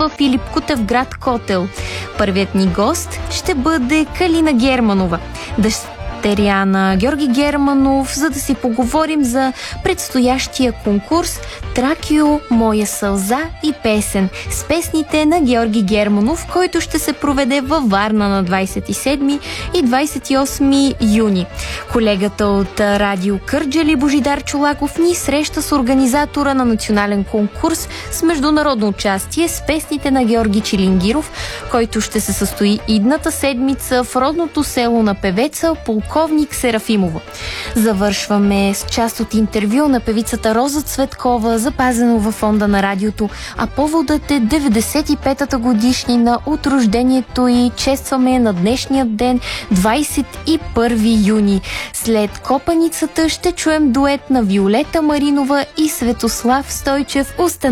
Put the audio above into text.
в Филип Кутев, град Котел. Първият ни гост ще бъде Калина Германова, дъщеря на Георги Германов, за да си поговорим за предстоящия конкурс Тракио, моя сълза и песен с песните на Георги Германов, който ще се проведе във Варна на 27 и 28 юни. Колегата от Радио Кърджали Божидар Чолаков ни среща с организатора на национален конкурс с международно участие с песните на Георги Чилингиров, който ще се състои идната седмица в родното село на певеца полковник Серафимова. Завършваме с част от интервю на певицата Роза Цветкова, запазено във фонда на радиото, а поводът е 95-та годишнина от рождението и честваме на днешния ден, 21 юни. След копаницата ще чуем дует на Виолета Маринова и Светослав Стойчев.